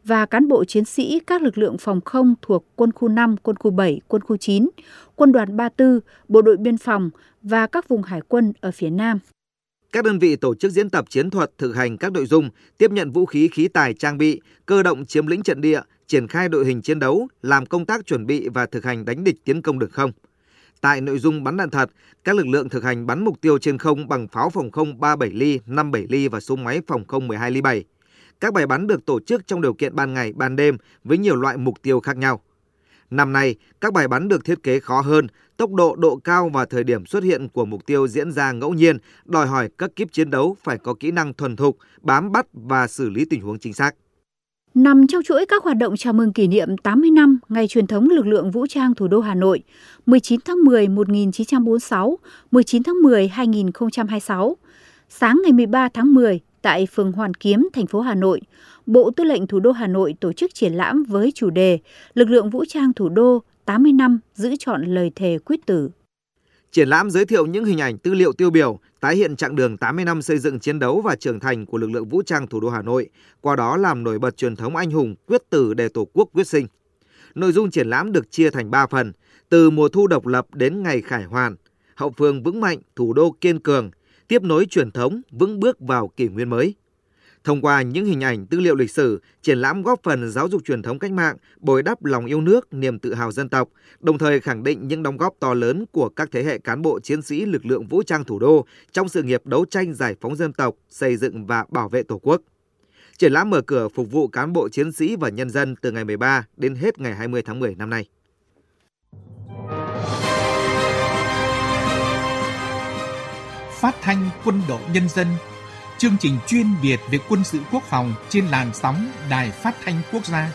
và cán bộ chiến sĩ các lực lượng phòng không thuộc Quân khu 5, Quân khu 7, Quân khu 9, Quân đoàn 34, Bộ đội Biên phòng và các vùng hải quân ở phía Nam. Các đơn vị tổ chức diễn tập chiến thuật thực hành các nội dung tiếp nhận vũ khí, khí tài, trang bị, cơ động chiếm lĩnh trận địa, triển khai đội hình chiến đấu, làm công tác chuẩn bị và thực hành đánh địch tiến công đường không. Tại nội dung bắn đạn thật, các lực lượng thực hành bắn mục tiêu trên không bằng pháo phòng không 37 ly, 57 ly và súng máy phòng không 12 ly 7. Các bài bắn được tổ chức trong điều kiện ban ngày, ban đêm với nhiều loại mục tiêu khác nhau. Năm nay, các bài bắn được thiết kế khó hơn, tốc độ, độ cao và thời điểm xuất hiện của mục tiêu diễn ra ngẫu nhiên, đòi hỏi các kíp chiến đấu phải có kỹ năng thuần thục, bám bắt và xử lý tình huống chính xác. Nằm trong chuỗi các hoạt động chào mừng kỷ niệm 80 năm Ngày truyền thống lực lượng vũ trang thủ đô Hà Nội 19 tháng 10 1946, 19 tháng 10 2026, sáng ngày 13 tháng 10 tại phường Hoàn Kiếm, thành phố Hà Nội, Bộ Tư lệnh Thủ đô Hà Nội tổ chức triển lãm với chủ đề Lực lượng vũ trang thủ đô 80 năm giữ trọn lời thề quyết tử. Triển lãm giới thiệu những hình ảnh tư liệu tiêu biểu, tái hiện chặng đường 80 năm xây dựng chiến đấu và trưởng thành của lực lượng vũ trang thủ đô Hà Nội, qua đó làm nổi bật truyền thống anh hùng quyết tử để Tổ quốc quyết sinh. Nội dung triển lãm được chia thành 3 phần, từ mùa thu độc lập đến ngày khải hoàn, hậu phương vững mạnh, thủ đô kiên cường, tiếp nối truyền thống, vững bước vào kỷ nguyên mới. Thông qua những hình ảnh tư liệu lịch sử, triển lãm góp phần giáo dục truyền thống cách mạng, bồi đắp lòng yêu nước, niềm tự hào dân tộc, đồng thời khẳng định những đóng góp to lớn của các thế hệ cán bộ chiến sĩ lực lượng vũ trang thủ đô trong sự nghiệp đấu tranh giải phóng dân tộc, xây dựng và bảo vệ Tổ quốc. Triển lãm mở cửa phục vụ cán bộ chiến sĩ và nhân dân từ ngày 13 đến hết ngày 20 tháng 10 năm nay. Phát thanh Quân đội Nhân dân, chương trình chuyên biệt về quân sự quốc phòng trên làn sóng Đài Phát thanh Quốc gia.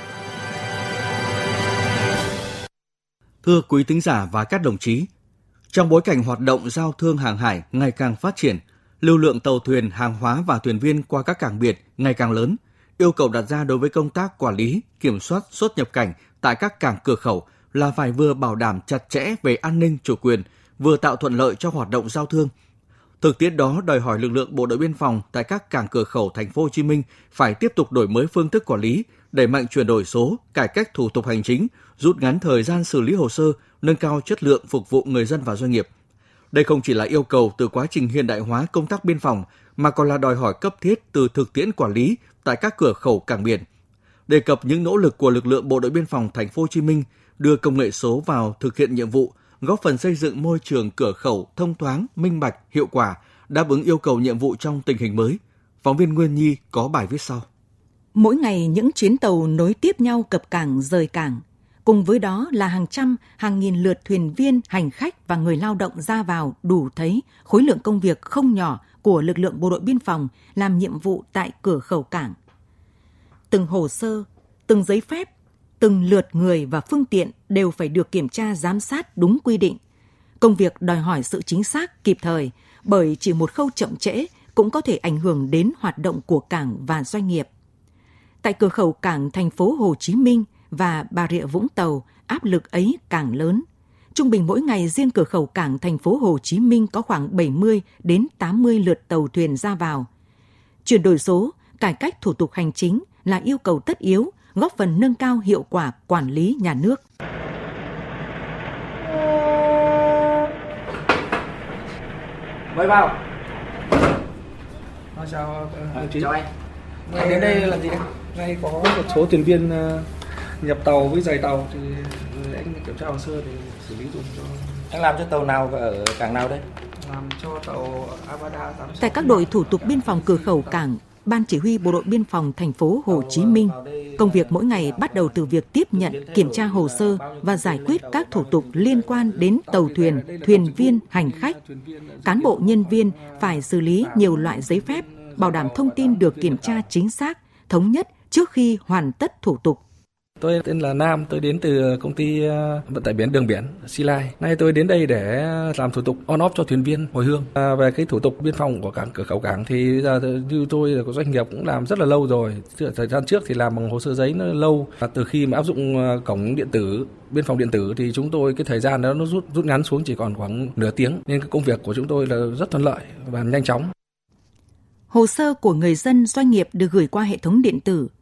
Thưa quý thính giả và các đồng chí, trong bối cảnh hoạt động giao thương hàng hải ngày càng phát triển, lưu lượng tàu thuyền, hàng hóa và thuyền viên qua các cảng biển ngày càng lớn, yêu cầu đặt ra đối với công tác quản lý, kiểm soát xuất nhập cảnh tại các cảng cửa khẩu là phải vừa bảo đảm chặt chẽ về an ninh chủ quyền, vừa tạo thuận lợi cho hoạt động giao thương. Thực tiễn đó đòi hỏi lực lượng bộ đội biên phòng tại các cảng cửa khẩu thành phố Hồ Chí Minh phải tiếp tục đổi mới phương thức quản lý, đẩy mạnh chuyển đổi số, cải cách thủ tục hành chính, rút ngắn thời gian xử lý hồ sơ, nâng cao chất lượng phục vụ người dân và doanh nghiệp. Đây không chỉ là yêu cầu từ quá trình hiện đại hóa công tác biên phòng mà còn là đòi hỏi cấp thiết từ thực tiễn quản lý tại các cửa khẩu cảng biển. Đề cập những nỗ lực của lực lượng bộ đội biên phòng thành phố Hồ Chí Minh đưa công nghệ số vào thực hiện nhiệm vụ, góp phần xây dựng môi trường cửa khẩu thông thoáng, minh bạch, hiệu quả, đáp ứng yêu cầu nhiệm vụ trong tình hình mới. Phóng viên Nguyên Nhi có bài viết sau. Mỗi ngày những chuyến tàu nối tiếp nhau cập cảng rời cảng. Cùng với đó là hàng trăm, hàng nghìn lượt thuyền viên, hành khách và người lao động ra vào đủ thấy khối lượng công việc không nhỏ của lực lượng bộ đội biên phòng làm nhiệm vụ tại cửa khẩu cảng. Từng hồ sơ, từng giấy phép, từng lượt người và phương tiện đều phải được kiểm tra giám sát đúng quy định. Công việc đòi hỏi sự chính xác, kịp thời, bởi chỉ một khâu chậm trễ cũng có thể ảnh hưởng đến hoạt động của cảng và doanh nghiệp. Tại cửa khẩu cảng thành phố Hồ Chí Minh và Bà Rịa Vũng Tàu, áp lực ấy càng lớn. Trung bình mỗi ngày riêng cửa khẩu cảng thành phố Hồ Chí Minh có khoảng 70 đến 80 lượt tàu thuyền ra vào. Chuyển đổi số, cải cách thủ tục hành chính là yêu cầu tất yếu, góp phần nâng cao hiệu quả quản lý nhà nước. Mời vào. Chào anh chị. Chào anh. Anh đến đây làm gì đấy? Nay có một số thuyền viên nhập tàu với rời tàu thì anh kiểm tra hồ sơ để xử lý dùng cho. Anh làm cho tàu nào và ở cảng nào đây? Làm cho tàu Abada 86. Tại các đội thủ tục biên phòng cửa khẩu cảng, Ban Chỉ huy Bộ đội Biên phòng thành phố Hồ Chí Minh, công việc mỗi ngày bắt đầu từ việc tiếp nhận, kiểm tra hồ sơ và giải quyết các thủ tục liên quan đến tàu thuyền, thuyền viên, hành khách. Cán bộ nhân viên phải xử lý nhiều loại giấy phép, bảo đảm thông tin được kiểm tra chính xác, thống nhất trước khi hoàn tất thủ tục. Tôi tên là Nam, tôi đến từ công ty vận tải biển đường biển Sea Line. Nay tôi đến đây để làm thủ tục on-off cho thuyền viên hồi hương. Về cái thủ tục biên phòng của cảng cửa khẩu cảng thì giờ như tôi là có doanh nghiệp cũng làm rất là lâu rồi. Thời gian trước thì làm bằng hồ sơ giấy nó lâu. Từ khi mà áp dụng cổng điện tử, biên phòng điện tử thì chúng tôi cái thời gian đó nó rút ngắn xuống chỉ còn khoảng nửa tiếng. Nên cái công việc của chúng tôi là rất thuận lợi và nhanh chóng. Hồ sơ của người dân, doanh nghiệp được gửi qua hệ thống điện tử.